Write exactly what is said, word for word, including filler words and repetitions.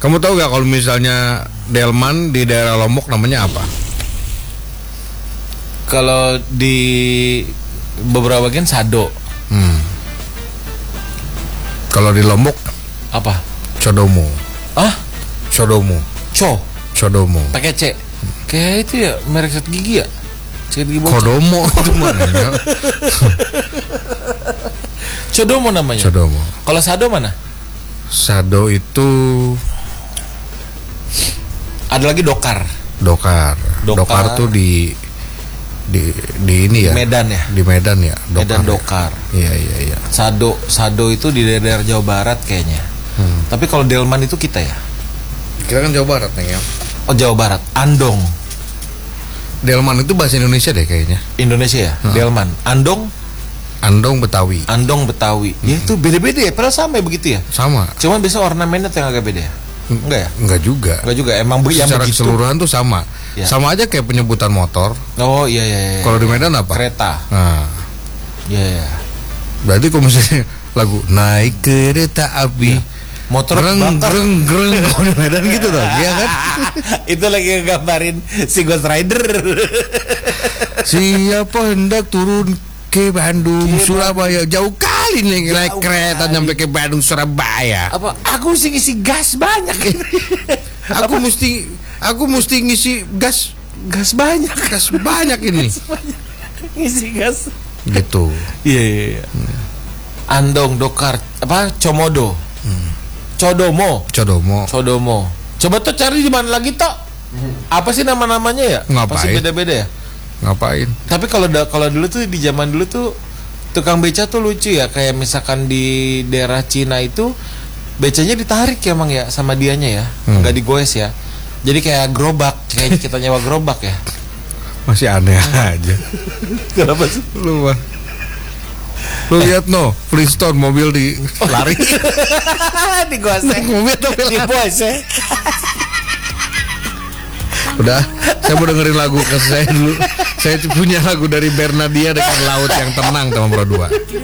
Kamu tahu gak kalau misalnya delman di daerah Lombok namanya apa? Kalau di beberapa bagian sado. Hmm. Kalau di Lombok Apa? codomo. Ah? Codomo. Co. Codomo. Pakai C. Kayak itu ya merek sikat gigi ya? Sikat gigi bocah. Kodomo itu mana? Codomo namanya. Codomo. Kalau sado mana? Sado itu Ada lagi dokar. dokar. Dokar. Dokar tuh di di di ini ya. Medan ya. Di Medan ya. Medan ya. dokar. Iya iya iya. Sado, sado itu di daerah Jawa Barat kayaknya. Hmm. Tapi kalau delman itu kita ya. Kita kan Jawa Barat nih ya. Oh Jawa Barat. Andong. Delman itu bahasa Indonesia deh kayaknya. Indonesia ya. Hmm. Delman. Andong. Andong Betawi. Andong Betawi. Hmm. Ya itu beda-beda ya. Padahal sama ya begitu ya. Sama. Cuman biasa ornamennya yang agak beda ya. Enggak ya? Enggak juga. Enggak juga. Emang yang secara begitu. keseluruhan tuh sama. Ya. Sama aja kayak penyebutan motor. Oh iya iya. iya. Kalau di Medan apa? Kereta. Nah. Iya. iya. Berarti kalau misalnya lagu naik kereta api. Ya. Motor greng greng greng kalau di Medan gitu dong, ya kan? Itu lagi ngegambarin si Ghost Rider. Siapa hendak turun ke Bandung, Gila. Surabaya, jauh kali nih naik kereta nyampe ke Bandung Surabaya. Apa? Aku mesti ngisi gas banyak. aku apa? mesti aku mesti ngisi gas gas banyak, gas banyak ini. Gas banyak. Ngisi gas. Gitu. Iya iya. iya. Hmm. Andong, dokar, apa? Comodo. Hmm. Codomo. Codomo. Codomo. Coba tuh cari di mana lagi toh? Apa sih nama-namanya ya? Ngapain? Pasti beda-beda ya. Ngapain? Tapi kalau da- kalau dulu tuh di zaman dulu tuh tukang beca tuh lucu ya, kayak misalkan di daerah Cina itu becanya ditarik ya emang ya sama dianya ya, hmm. nggak digoes ya. Jadi kayak gerobak, kayak kita nyewa gerobak ya. Masih aneh aja. Kenapa sih? Lu mah. Lu lihat no, Flintstone mobil di lari. Di gosek. Mobil tapi di gosek. Udah, saya mau dengerin lagu ke saya dulu. Saya punya lagu dari Bernadia dengan Laut yang Tenang sama Bro Dua.